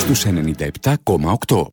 στους 97,8.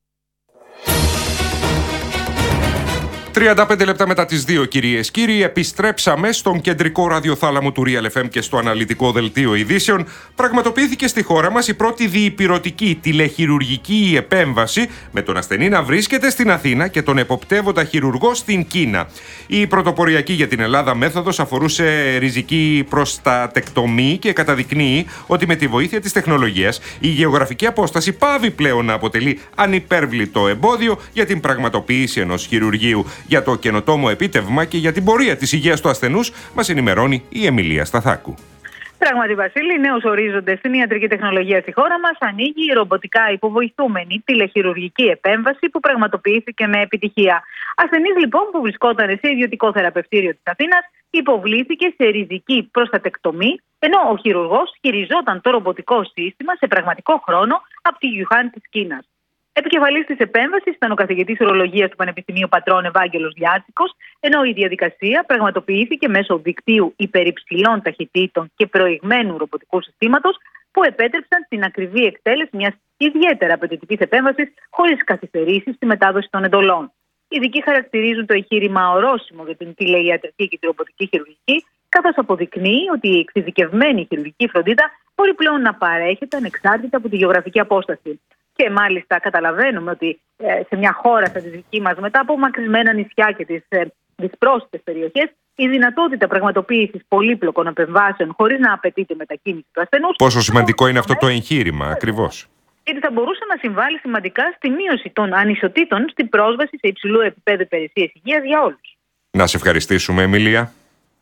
35 λεπτά μετά τις 2, κυρίες και κύριοι, επιστρέψαμε στον κεντρικό ραδιοθάλαμο του Real FM και στο αναλυτικό δελτίο ειδήσεων. Πραγματοποιήθηκε στη χώρα μας η πρώτη διυπηρωτική τηλεχειρουργική επέμβαση, με τον ασθενή να βρίσκεται στην Αθήνα και τον εποπτεύοντα χειρουργό στην Κίνα. Η πρωτοποριακή για την Ελλάδα μέθοδος αφορούσε ριζική προστατεκτομή και καταδεικνύει ότι με τη βοήθεια της τεχνολογίας η γεωγραφική απόσταση πάβει πλέον να αποτελεί ανυπέρβλητο εμπόδιο για την πραγματοποίηση ενός χειρουργείου. Για το καινοτόμο επίτευγμα και για την πορεία της υγείας του ασθενούς μας ενημερώνει η Εμιλία Σταθάκου. Πράγματι, Βασίλη, νέους ορίζοντες στην ιατρική τεχνολογία στη χώρα μας ανοίγει η ρομποτικά υποβοηθούμενη τηλεχειρουργική επέμβαση που πραγματοποιήθηκε με επιτυχία. Ασθενής λοιπόν που βρισκόταν σε ιδιωτικό θεραπευτήριο της Αθήνας υποβλήθηκε σε ριζική προστατεκτομή, ενώ ο χειρουργός χειριζόταν το ρομποτικό σύστημα σε πραγματικό χρόνο από τη Γιουχάν της Κίνας. Επικεφαλής της επέμβασης ήταν ο καθηγητής ουρολογίας του Πανεπιστημίου Πατρών Ευάγγελος Λιάτσικος, ενώ η διαδικασία πραγματοποιήθηκε μέσω δικτύου υπερυψηλών ταχυτήτων και προηγμένου ρομποτικού συστήματος, που επέτρεψαν την ακριβή εκτέλεση μιας ιδιαίτερα απαιτητικής επέμβασης χωρίς καθυστερήσεις στη μετάδοση των εντολών. Οι ειδικοί χαρακτηρίζουν το εγχείρημα ορόσημο για την τηλεϊατρική και τη ρομποτική χειρουργική, καθώς αποδεικνύει ότι η εξειδικευμένη χειρουργική φροντίδα μπορεί πλέον να παρέχεται ανεξάρτητα από τη γεωγραφική απόσταση. Και μάλιστα καταλαβαίνουμε ότι σε μια χώρα σαν τη δική μας, μετά από μακρισμένα νησιά και τις δυσπρόσιτες περιοχές, η δυνατότητα πραγματοποίησης πολύπλοκων επεμβάσεων χωρίς να απαιτείται μετακίνηση του ασθενούς. Πόσο σημαντικό είναι αυτό το εγχείρημα, ακριβώς. Γιατί θα μπορούσε να συμβάλλει σημαντικά στη μείωση των ανισοτήτων στην πρόσβαση σε υψηλού επίπεδου υπηρεσίες υγείας για όλους. Να σε ευχαριστήσουμε, Εμιλία.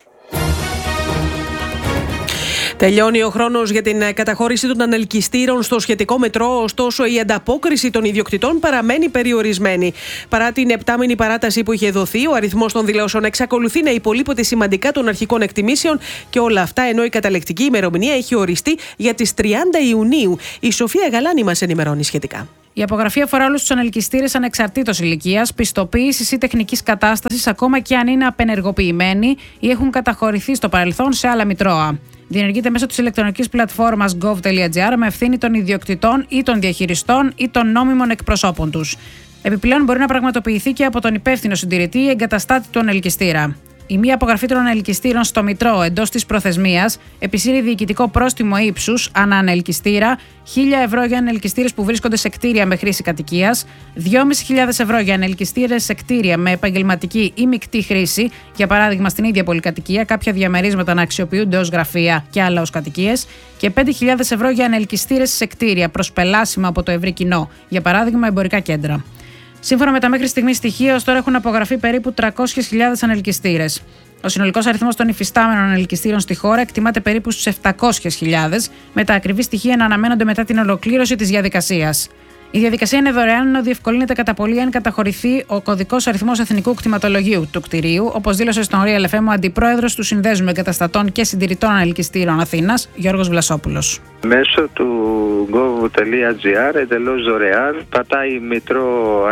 Τελειώνει ο χρόνος για την καταχώρηση των ανελκυστήρων στο σχετικό μετρό, ωστόσο η ανταπόκριση των ιδιοκτητών παραμένει περιορισμένη. Παρά την 7μηνη παράταση που είχε δοθεί, ο αριθμός των δηλώσεων εξακολουθεί να υπολείπεται σημαντικά των αρχικών εκτιμήσεων, και όλα αυτά ενώ η καταλεκτική ημερομηνία έχει οριστεί για τις 30 Ιουνίου. Η Σοφία Γαλάνη μας ενημερώνει σχετικά. Η απογραφή αφορά όλους τους ανελκυστήρες ανεξαρτήτως ηλικίας, πιστοποίησης ή τεχνικής κατάστασης, ακόμα και αν είναι απενεργοποιημένοι ή έχουν καταχωρηθεί στο παρελθόν σε άλλα μητρώα. Διενεργείται μέσω της ηλεκτρονικής πλατφόρμας gov.gr με ευθύνη των ιδιοκτητών ή των διαχειριστών ή των νόμιμων εκπροσώπων τους. Επιπλέον, μπορεί να πραγματοποιηθεί και από τον υπεύθυνο συντηρητή ή εγκαταστάτη του ανελκυστήρα. Η μη απογραφή των ανελκυστήρων στο μητρό εντός της προθεσμίας επισύρει διοικητικό πρόστιμο ύψους ανά ανελκυστήρα, 1.000 ευρώ για ανελκυστήρες που βρίσκονται σε κτίρια με χρήση κατοικίας, 2.500 ευρώ για ανελκυστήρες σε κτίρια με επαγγελματική ή μεικτή χρήση, για παράδειγμα στην ίδια πολυκατοικία, κάποια διαμερίσματα να αξιοποιούνται ως γραφεία και άλλα ως κατοικίες, και 5.000 ευρώ για ανελκυστήρες σε κτίρια προσπελάσιμα από το ευρύ κοινό, για παράδειγμα εμπορικά κέντρα. Σύμφωνα με τα μέχρι στιγμής στοιχεία, ως τώρα έχουν απογραφεί περίπου 300.000 ανελκυστήρες. Ο συνολικός αριθμός των υφιστάμενων ανελκυστήρων στη χώρα εκτιμάται περίπου στους 700.000, με τα ακριβή στοιχεία να αναμένονται μετά την ολοκλήρωση της διαδικασίας. Η διαδικασία είναι δωρεάν, ενώ διευκολύνεται κατά πολύ αν καταχωρηθεί ο κωδικός αριθμός εθνικού κτηματολογίου του κτηρίου, όπως δήλωσε στον Real FM ο αντιπρόεδρος του Συνδέσμου Εγκαταστατών και Συντηρητών Ανελκυστήρων Αθήνας, Γιώργος Βλασόπουλος. Μέσω του gov.gr εντελώς δωρεάν πατάει μητρό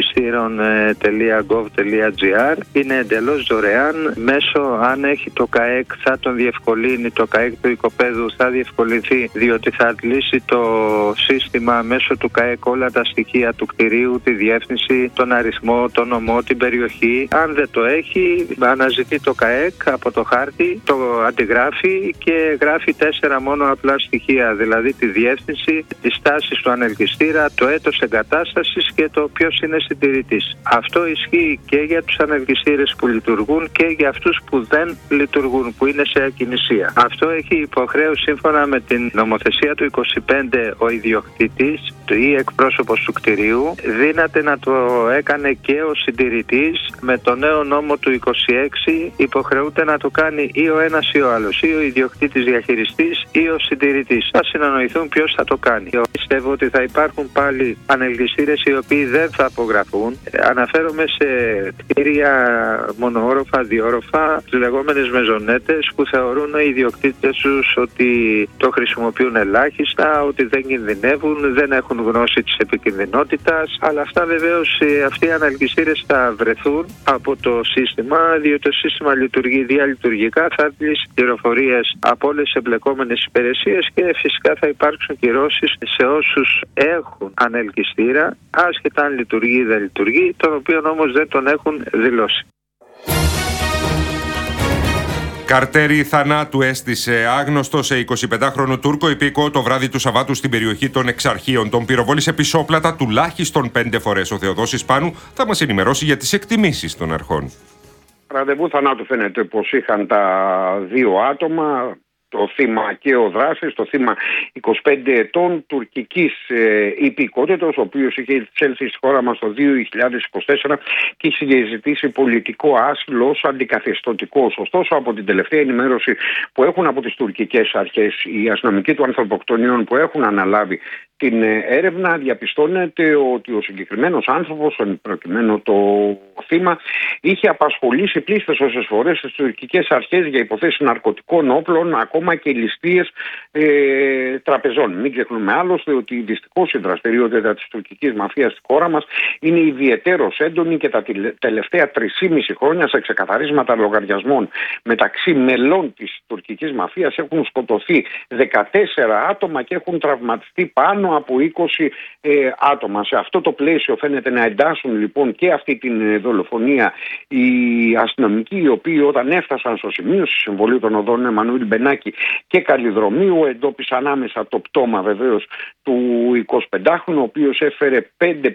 ανελκυστήρων.gov.gr, είναι εντελώς δωρεάν. Μέσω, αν έχει το ΚΑΕΚ, θα τον διευκολύνει, το ΚΑΕΚ του οικοπαίδου θα διευκολυνθεί, διότι θα αντλήσει το σύστημα μέσω του ΚΑΕΚ όλα τα στοιχεία του κτηρίου, τη διεύθυνση, τον αριθμό, τον νομό, την περιοχή. Αν δεν το έχει, αναζητεί το ΚΑΕΚ από το χάρτη, το αντιγράφει και γράφει 4 μόνο απλά στοιχεία, δηλαδή τη διεύθυνση, τη στάση του ανελκυστήρα, το έτος εγκατάστασης και το ποιος είναι συντηρητής. Αυτό ισχύει και για τους ανελκυστήρες που λειτουργούν και για αυτούς που δεν λειτουργούν, που είναι σε ακινησία. Αυτό έχει υποχρέωση σύμφωνα με την νομοθεσία του 25 ο ιδιοκτήτης ή εκπρόσωπος του κτηρίου, δύναται να το έκανε και ο συντηρητής. Με το νέο νόμο του 26 υποχρεούται να το κάνει ή ο ένας ή ο άλλος, ή ο ιδιοκτήτης διαχειριστής ή ο συντηρητής. Θα συνεννοηθούν ποιος θα το κάνει. Πιστεύω ότι θα υπάρχουν πάλι ανελκυστήρες οι οποίοι δεν θα απογραφούν. Αναφέρομαι σε κτίρια μονοόροφα, διόροφα, τις λεγόμενες μεζονέτες, που θεωρούν οι ιδιοκτήτες τους ότι το χρησιμοποιούν ελάχιστα, ότι δεν κινδυνεύουν, δεν έχουν γνώση της επικινδυνότητας. Αλλά αυτά βεβαίως, αυτοί οι αναλγιστήρες θα βρεθούν από το σύστημα, διότι το σύστημα λειτουργεί διαλειτουργικά, θα αντλήσει πληροφορίες από όλες τις εμπλεκόμενες υπηρεσίες και φυσικά θα υπάρξουν κυρώσεις σε όσους έχουν ανελκυστήρα, άσχετα αν λειτουργεί ή δεν λειτουργεί, τον οποίο όμως δεν τον έχουν δηλώσει. Καρτέρι θανάτου έστησε άγνωστο σε 25χρονο Τούρκο υπήκο το βράδυ του Σαββάτου στην περιοχή των Εξαρχείων. Τον πυροβόλησε πισόπλατα τουλάχιστον 5 φορές. Ο Θεοδόσης Πάνου θα μας ενημερώσει για τις εκτιμήσεις των αρχών. Ραντεβού θανάτου φαίνεται πως είχαν τα δύο άτομα, το θύμα και ο δράστης, το θύμα 25 ετών τουρκικής υπηκότητας, ο οποίος είχε εισέλθει στη χώρα μας το 2024 και είχε ζητήσει πολιτικό άσυλο ως αντικαθεστωτικός. Ωστόσο, από την τελευταία ενημέρωση που έχουν από τις τουρκικές αρχές, οι αστυνομικοί του ανθρωποκτονίων που έχουν αναλάβει την έρευνα, διαπιστώνεται ότι ο συγκεκριμένος άνθρωπος, προκειμένου το θύμα, είχε απασχολήσει πλήθος όσες φορές τις τουρκικές αρχές για υποθέσεις ναρκωτικών όπλων, ακόμα και ληστείες τραπεζών. Μην ξεχνούμε άλλωστε ότι δυστυχώς η δραστηριότητα της τουρκικής μαφίας στη χώρα μας είναι ιδιαιτέρως έντονη και τα τελευταία 3,5 χρόνια σε ξεκαθαρίσματα λογαριασμών μεταξύ μελών της τουρκικής μαφίας έχουν σκοτωθεί 14 άτομα και έχουν τραυματιστεί πάνω από 20 άτομα. Σε αυτό το πλαίσιο φαίνεται να εντάσσουν λοιπόν και αυτή την δολοφονία οι αστυνομικοί, οι οποίοι όταν έφτασαν στο σημείο στη συμβολή των οδών Εμμανουήλ Μπενάκη και Καλλιδρομίου εντόπισαν άμεσα το πτώμα βεβαίως του 25χρονου, ο οποίος έφερε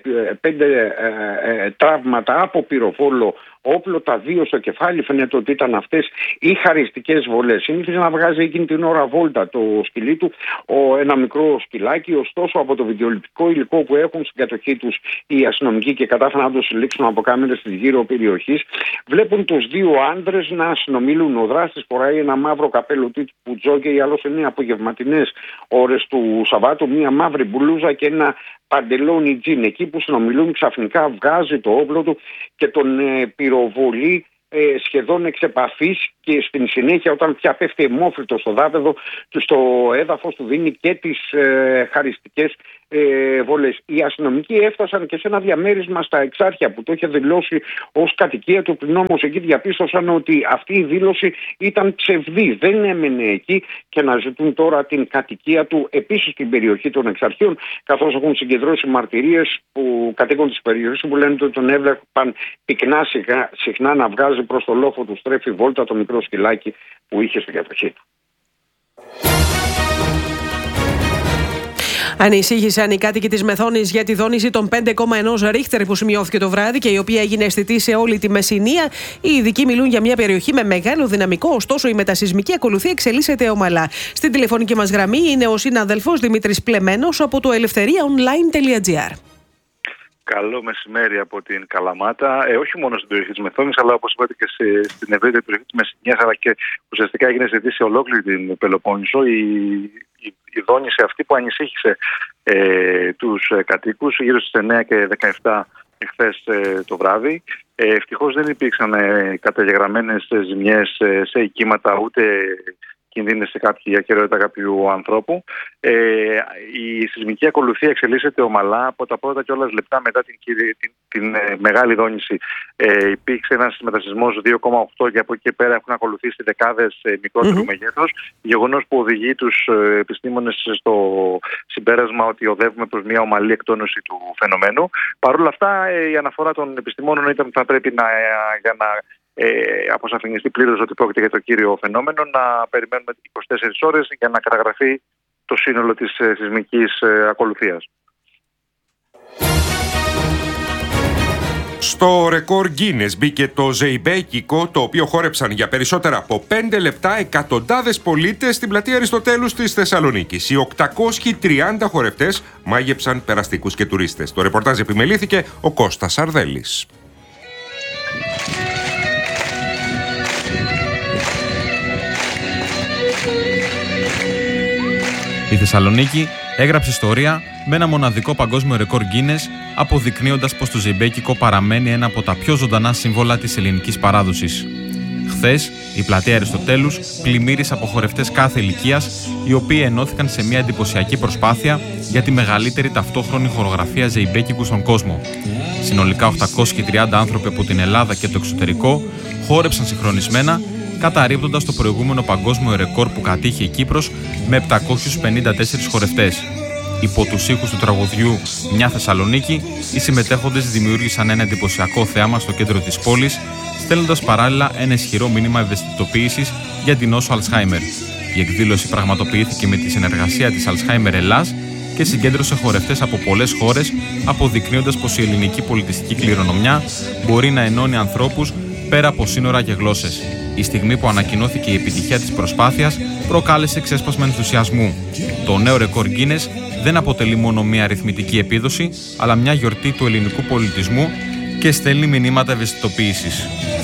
5 τραύματα από πυροβόλο όπλο, τα 2 στο κεφάλι. Φαίνεται ότι ήταν αυτές οι χαριστικές βολές. Συνήθιζε να βγάζει εκείνη την ώρα βόλτα το σκυλί του, ένα μικρό σκυλάκι. Ωστόσο, από το βιντεοληπτικό υλικό που έχουν στην κατοχή τους οι αστυνομικοί και κατάφεραν να το συλλήξουν από κάμερες της γύρω περιοχής, βλέπουν τους δύο άντρες να συνομιλούν. Ο δράστης φοράει ένα μαύρο καπέλο τύπου τζόκερ, άλλος είναι απογευματινές ώρες του Σαββάτου, μία μαύρη μπλούζα και ένα παντελόνι τζιν. Εκεί που συνομιλούν, ξαφνικά βγάζει το όπλο του και τον πυροβολεί σχεδόν εξ επαφής και στην συνέχεια, όταν πια πέφτει αιμόφρυτο στο δάπεδο, στο έδαφος του δίνει και τις χαριστικές βολές. Οι αστυνομικοί έφτασαν και σε ένα διαμέρισμα στα Εξάρχεια που το είχε δηλώσει ως κατοικία του, πριν όμως εκεί διαπίστωσαν ότι αυτή η δήλωση ήταν ψευδή. Δεν έμενε εκεί και να ζητούν τώρα την κατοικία του επίσης στην περιοχή των Εξαρχείων, καθώς έχουν συγκεντρώσει μαρτυρίες που κατοίκων της περιοχής που λένε ότι τον έβλεπαν πυκνά συχνά να βγάζει προς το λόφο του, στρέφει βόλτα το μικρό σκυλάκι που είχε στην κατοχή του. Ανησύχησαν οι κάτοικοι της Μεθόνης για τη δόνηση των 5,1 ρίχτερ που σημειώθηκε το βράδυ και η οποία έγινε αισθητή σε όλη τη Μεσσηνία. Οι ειδικοί μιλούν για μια περιοχή με μεγάλο δυναμικό, ωστόσο η μετασεισμική ακολουθία εξελίσσεται ομαλά. Στην τηλεφωνική μας γραμμή είναι ο συνάδελφος Δημήτρης Πλεμένος από το ελευθεριαonline.gr. Καλό μεσημέρι από την Καλαμάτα. Όχι μόνο στην περιοχή της Μεθόνης, αλλά όπως είπατε και στην ευρύτερη περιοχή της Μεσσηνίας, αλλά και ουσιαστικά έγινε αισθητή σε ολόκληρη την Πελοπόννησο. Η δόνηση αυτή που ανησύχησε τους κατοίκους γύρω στις 9 και 17 εχθές το βράδυ. Ευτυχώς δεν υπήρξαν καταγεγραμμένες ζημιές σε οικήματα, ούτε κινδύνες σε κάποια ακεραιότητα κάποιου ανθρώπου. Η σεισμική ακολουθία εξελίσσεται ομαλά. Από τα πρώτα κιόλας λεπτά μετά την μεγάλη δόνηση υπήρξε ένας μετασεισμός 2,8 και από εκεί και πέρα έχουν ακολουθήσει δεκάδες μικρότερου μεγέθους. Γεγονός που οδηγεί τους επιστήμονες στο συμπέρασμα ότι οδεύουμε προς μια ομαλή εκτόνωση του φαινομένου. Παρ' όλα αυτά, η αναφορά των επιστημόνων ήταν ότι θα πρέπει για να αποσαφινιστεί πλήρως ότι πρόκειται για το κύριο φαινόμενο, να περιμένουμε 24 ώρες για να καταγραφεί το σύνολο της σεισμικής ακολουθίας. Στο ρεκόρ Guinness μπήκε το ζεϊμπέκικο, το οποίο χόρεψαν για περισσότερα από 5 λεπτά εκατοντάδες πολίτες στην πλατεία Αριστοτέλους της Θεσσαλονίκης. Οι 830 χορευτές μάγεψαν περαστικούς και τουρίστες. Το ρεπορτάζ επιμελήθηκε ο Κώστας Σαρδέλης. Η Θεσσαλονίκη έγραψε ιστορία με ένα μοναδικό παγκόσμιο ρεκόρ Guinness, αποδεικνύοντας πως το ζεϊμπέκικο παραμένει ένα από τα πιο ζωντανά σύμβολα της ελληνικής παράδοσης. Χθες, η πλατεία Αριστοτέλους πλημμύρισε από χορευτές κάθε ηλικίας, οι οποίοι ενώθηκαν σε μια εντυπωσιακή προσπάθεια για τη μεγαλύτερη ταυτόχρονη χορογραφία ζεϊμπέκικου στον κόσμο. Συνολικά 830 άνθρωποι από την Ελλάδα και το εξωτερικό χόρεψαν συγχρονισμένα, καταρρίπτοντας το προηγούμενο παγκόσμιο ρεκόρ που κατήχε η Κύπρος με 754 χορευτές. Υπό τους ήχους του τραγουδιού «Μια Θεσσαλονίκη», οι συμμετέχοντες δημιούργησαν ένα εντυπωσιακό θέαμα στο κέντρο της πόλης, στέλνοντας παράλληλα ένα ισχυρό μήνυμα ευαισθητοποίησης για την νόσο Αλσχάιμερ. Η εκδήλωση πραγματοποιήθηκε με τη συνεργασία της Αλσχάιμερ Ελλάς και συγκέντρωσε χορευτές από πολλές χώρες, αποδεικνύοντας πως η ελληνική πολιτιστική κληρονομιά μπορεί να ενώνει ανθρώπους πέρα από σύνορα και γλώσσες. Η στιγμή που ανακοινώθηκε η επιτυχία της προσπάθειας προκάλεσε ξέσπασμα ενθουσιασμού. Το νέο ρεκόρ Guinness δεν αποτελεί μόνο μια αριθμητική επίδοση, αλλά μια γιορτή του ελληνικού πολιτισμού και στέλνει μηνύματα ευαισθητοποίησης.